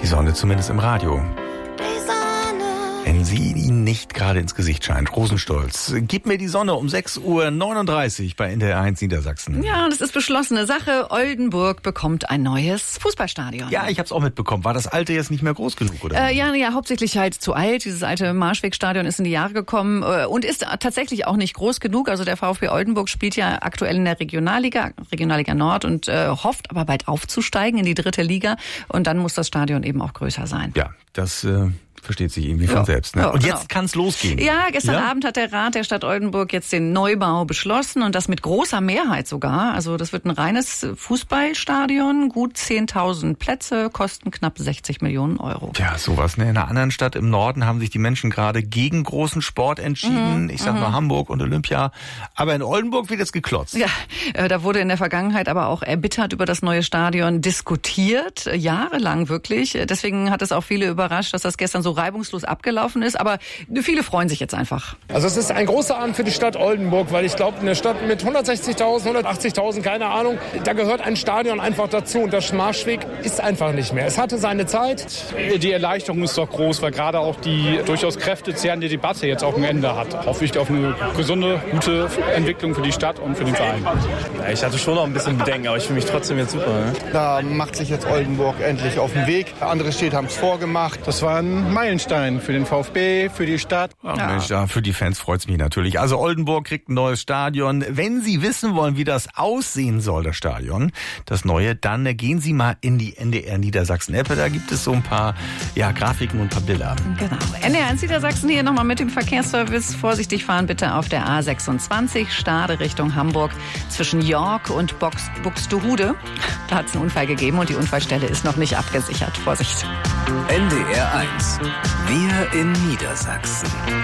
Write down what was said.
Die Sonne zumindest im Radio. Wenn sie Ihnen nicht gerade ins Gesicht scheint. Rosenstolz. Gib mir die Sonne um 6:39 Uhr bei NDR 1 Niedersachsen. Ja, das ist beschlossene Sache. Oldenburg bekommt ein neues Fußballstadion. Ja, ich hab's auch mitbekommen. War das alte jetzt nicht mehr groß genug, oder? Ja, hauptsächlich halt zu alt. Dieses alte Marschwegstadion ist in die Jahre gekommen und ist tatsächlich auch nicht groß genug. Also der VfB Oldenburg spielt ja aktuell in der Regionalliga Nord und hofft aber bald aufzusteigen in die 3. Liga. Und dann muss das Stadion eben auch größer sein. Ja, das versteht sich irgendwie von selbst. Ne? Ja, und genau. Jetzt kann's losgehen. Ja, gestern Abend hat der Rat der Stadt Oldenburg jetzt den Neubau beschlossen und das mit großer Mehrheit sogar. Also das wird ein reines Fußballstadion, gut 10.000 Plätze, kosten knapp 60 Millionen Euro. Ja, sowas. Ne? In einer anderen Stadt im Norden haben sich die Menschen gerade gegen großen Sport entschieden. Ich sag nur Hamburg und Olympia. Aber in Oldenburg wird jetzt geklotzt. Ja, da wurde in der Vergangenheit aber auch erbittert über das neue Stadion diskutiert, jahrelang wirklich. Deswegen hat es auch viele überrascht, dass das gestern so reibungslos abgelaufen ist. Aber viele freuen sich jetzt einfach. Also es ist ein großer Abend für die Stadt Oldenburg, weil ich glaube, eine Stadt mit 160.000, 180.000, keine Ahnung, da gehört ein Stadion einfach dazu. Und das Marschweg ist einfach nicht mehr. Es hatte seine Zeit. Die Erleichterung ist doch groß, weil gerade auch die durchaus kräftezehrende Debatte jetzt auch ein Ende hat. Hoffe ich auf eine gesunde, gute Entwicklung für die Stadt und für den Verein. Ja, ich hatte schon noch ein bisschen Bedenken, aber ich fühle mich trotzdem jetzt super. Ne? Da macht sich jetzt Oldenburg endlich auf den Weg. Andere Städte haben es vorgemacht. Das war ein Meilenstein für den VfB, für die Stadt. Ach Mensch, ja, für die Fans freut's mich natürlich. Also Oldenburg kriegt ein neues Stadion. Wenn Sie wissen wollen, wie das aussehen soll, das Stadion, das neue, dann gehen Sie mal in die NDR Niedersachsen-App. Da gibt es so ein paar Grafiken und ein paar Bilder. Genau. NDR in Niedersachsen hier nochmal mit dem Verkehrsservice. Vorsichtig fahren bitte auf der A26, Stade Richtung Hamburg, zwischen York und Buxtehude. Da hat es einen Unfall gegeben und die Unfallstelle ist noch nicht abgesichert. Vorsicht. NDR 1. Wir in Niedersachsen.